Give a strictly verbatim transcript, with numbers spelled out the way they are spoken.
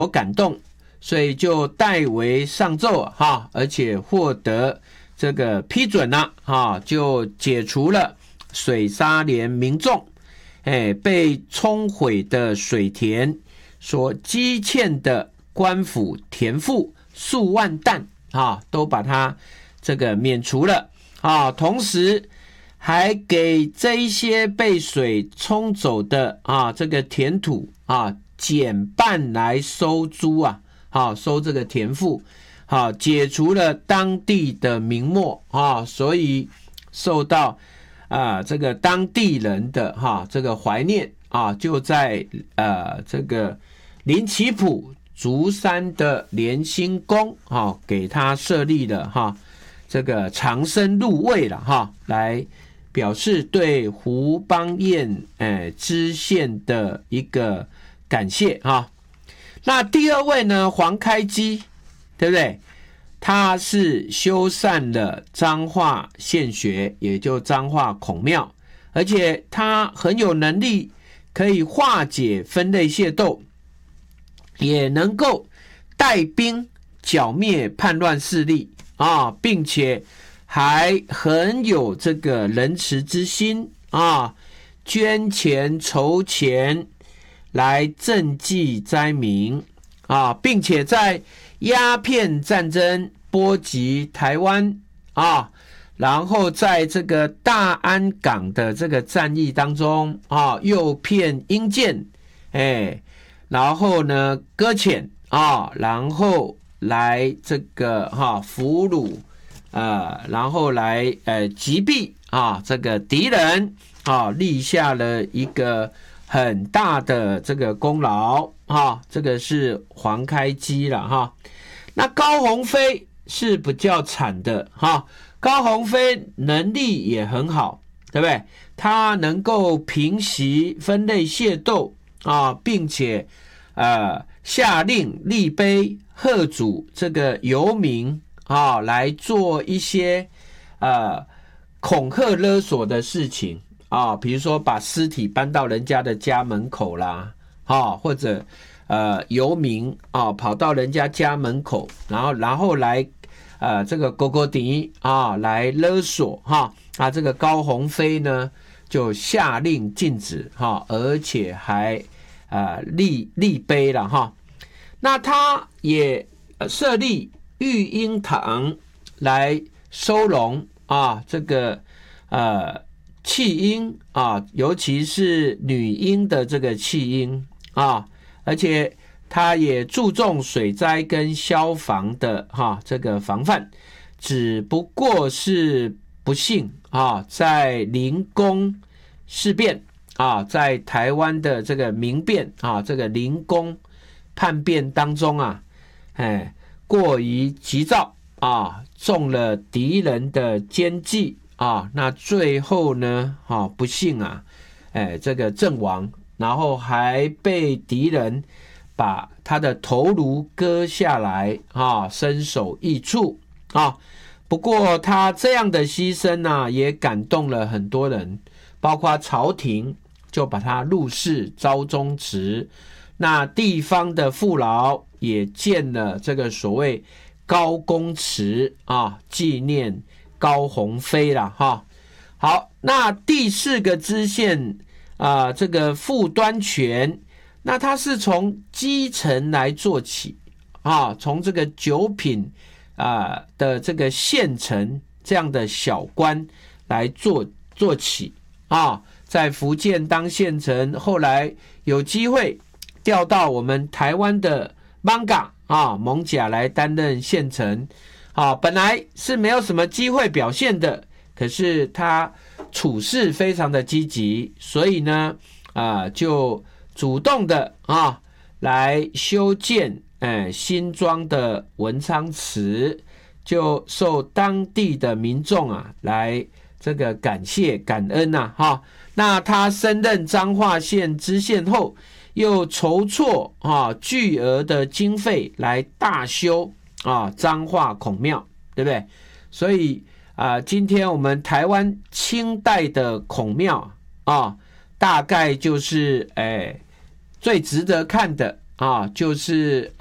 我感动，所以就代为上奏哈，而且获得这个批准了哈，就解除了水沙连民众哎被冲毁的水田所积欠的官府田赋数万担啊，都把它这个免除了啊，同时还给这一些被水冲走的啊这个田土啊减半来收租啊，啊收这个田赋，啊解除了当地的民没啊，所以受到啊这个当地人的哈、啊、这个怀念啊，就在呃这个林奇普竹山的莲心宫啊，给他设立了哈、啊、这个长生入位了哈、啊，来表示对胡邦彦诶知县的一个感谢哈。那第二位呢，黄开基，对不对？他是修缮了彰化县学，也就彰化孔庙，而且他很有能力，可以化解分类械斗，也能够带兵剿灭叛乱势力啊，并且还很有这个仁慈之心啊，捐钱筹钱来赈济灾民啊，并且在鸦片战争波及台湾啊，然后在这个大安港的这个战役当中啊，诱骗英舰，哎，然后呢搁浅啊，然后来这个哈、啊、俘虏。呃，然后来呃击毙啊这个敌人啊，立下了一个很大的这个功劳啊，这个是黄开基了哈。那高鸿飞是比较惨的哈，高鸿飞能力也很好，对不对？他能够平息分类械斗啊，并且呃下令立碑贺祖这个游民。啊，来做一些呃恐吓勒索的事情啊，比如说把尸体搬到人家的家门口啦，啊，或者呃游民啊跑到人家家门口，然后然后来呃这个勾勾迪啊来勒索哈啊，这个高鸿飞呢就下令禁止哈，而且还呃立立碑了哈，那他也设立育婴堂来收容啊，这个呃弃婴啊，尤其是女婴的这个弃婴啊，而且他也注重水灾跟消防的哈、啊、这个防范，只不过是不幸啊，在林公事变啊，在台湾的这个民变啊，这个林公叛变当中啊，哎。过于急躁啊，中了敌人的奸计啊，那最后呢，啊，不幸啊，哎，这个阵亡，然后还被敌人把他的头颅割下来啊，身首异处啊。不过他这样的牺牲呢、啊，也感动了很多人，包括朝廷就把他入仕昭宗祠，那地方的父老。也建了这个所谓高公祠啊，纪念高鸿飞啦哈。好，那第四个支线啊，这个傅端全，那他是从基层来做起啊，从这个九品啊的这个县城这样的小官来做做起啊，在福建当县城，后来有机会调到我们台湾的。艋舺啊，艋舺来担任县城，啊，本来是没有什么机会表现的，可是他处事非常的积极，所以呢，啊，就主动的啊来修建，哎，新庄的文昌祠，就受当地的民众啊来这个感谢感恩呐、啊，哈，那他升任彰化县知县后。又筹措啊巨额的经费来大修啊彰化孔庙，对不对？所以啊，今天我们台湾清代的孔庙啊，大概就是哎最值得看的啊，就是